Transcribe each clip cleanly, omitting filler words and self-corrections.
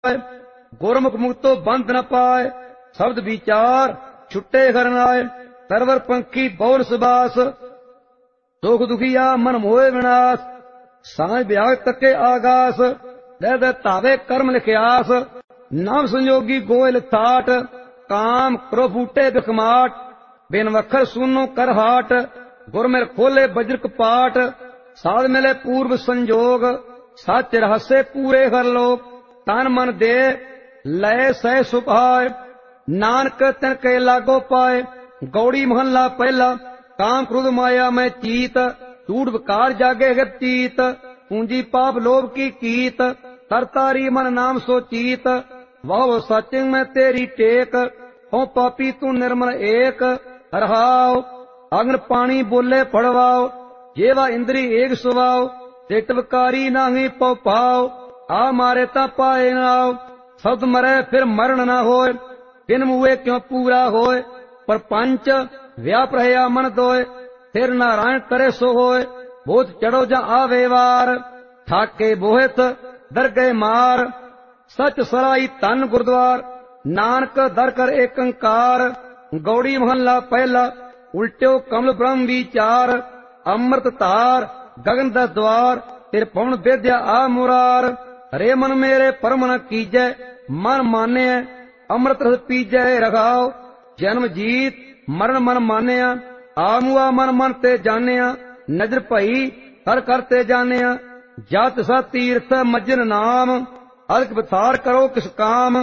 गुरमुख मुक्तो बंध न पाए, शब्द विचार छुट्टे करनाए। सरवर पंखी बहुर सुबास, दुख दुखिया मन मोहे विनाश। सांझ ब्याग तके आगास, दह दह तावे कर्म लिखियास। नाम संयोगी गोयल थाट, काम क्रो फूटे बिखमाट। बिन वखर सुनो कर हाट, गुर मेर खोले बज्र कपाट। साध मिले पूर्व संजोग, सच रहस्य पूरे हर लोक। तन मन दे लय सह सुभाय, नानक तिन के लागो पाए। गौड़ी महला पहला, काम क्रोध माया में चीत। झूठ विकार जागे है चीत, पूंजी पाप लोभ की कीत। तरतारी मन नाम सो चीत, वाह सचिंग में तेरी टेक। हो पापी तू निर्मल एक, रहाओ अग्न पानी बोले पड़वाओ। जेवा इंद्री एक सुवाओ, टिटवकारी नाही पौ पाओ। आ मारे ता पाए नाओ, शब्द मरे फिर मरण न होए। बिन मुए क्यों पूरा होए, परपंच व्याप रहया मन दोए। फिर नारायण करे सो होए, भूत चढ़ो जा आवे वार। ठाके बोहित दर गए मार, सच सराई तन गुरुद्वार। नानक दर कर एक अंकार, गौड़ी महला पहला। उल्ट्यो कमल ब्रह्म विचार, अमृत तार गगन द द्वार। तिर पवन वेद्या आ मुरार, रे मन मेरे परम न कीजै। मन माने अमृत रस पीजै रखाओ। जन्म जीत मरण मन मानिया, आमुआ मन मन ते जानिया। नजर भई कर करते जानिया, जात सा तीर्थ मज्जन नाम। अधिक विथार करो किस काम,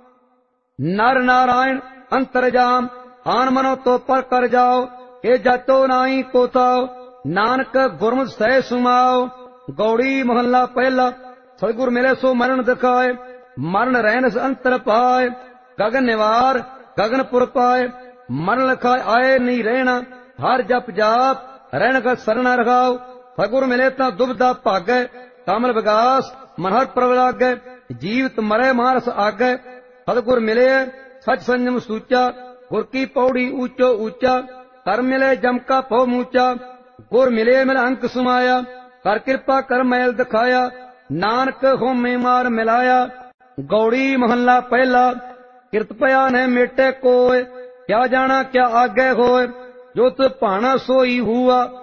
नर नारायण अंतरजाम। आन मनो तो पर कर जाओ, ये जातो नाई कोताओ। नानक गुरमुख सह सुमाओ, गौड़ी महला पहला। सतगुर मिले सो मरण दिखाए, मरण रहन अंतर पाए। गगन निवार गगनपुर पाए, मरण लिखाए आए नहीं रहना। हर जप जाप रहन का शरण रखाओ। सतगुर मिले ता दुबदा भागै, कमल विगास मन हर प्रवलागै। जीवित मरे मानस आगै, सतगुर मिले सच संयम सूचा। गुर की पौड़ी ऊंचो ऊंचा, कर मिले जम का भव मूचा। गुर मिले मिल अंक सुमाया, कर कृपा कर मैल दिखाया। नानक होमे मार मिलाया, गौड़ी महला पहला। कृतपया ने मेटे कोय, क्या जाना क्या आगे होय। जो तु भाना सोई हुआ,